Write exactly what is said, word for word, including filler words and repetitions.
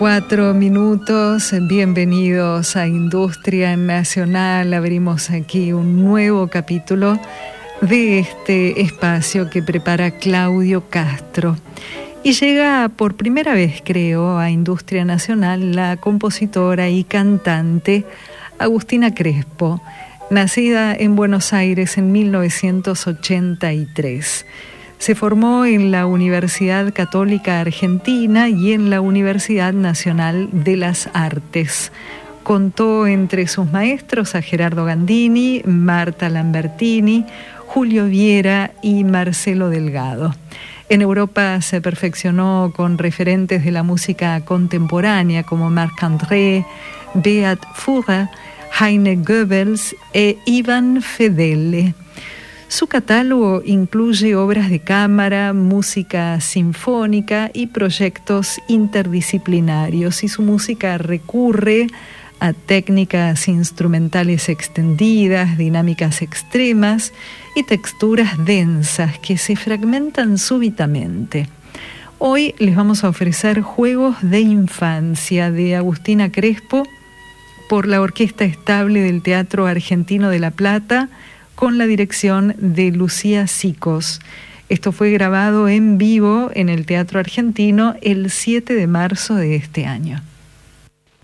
Cuatro minutos, bienvenidos a Industria Nacional. Abrimos aquí un nuevo capítulo de este espacio que prepara Claudio Castro. Y llega por primera vez, creo, a Industria Nacional la compositora y cantante Agustina Crespo, nacida en Buenos Aires en mil novecientos ochenta y tres. Se formó en la Universidad Católica Argentina y en la Universidad Nacional de las Artes. Contó entre sus maestros a Gerardo Gandini, Marta Lambertini, Julio Viera y Marcelo Delgado. En Europa se perfeccionó con referentes de la música contemporánea como Marc-André, Beat Furrer, Heine Goebbels e Ivan Fedele. Su catálogo incluye obras de cámara, música sinfónica y proyectos interdisciplinarios, y su música recurre a técnicas instrumentales extendidas, dinámicas extremas y texturas densas que se fragmentan súbitamente. Hoy les vamos a ofrecer Juegos de Infancia de Agustina Crespo por la Orquesta Estable del Teatro Argentino de La Plata, con la dirección de Lucía Sicos. Esto fue grabado en vivo en el Teatro Argentino el siete de marzo de este año.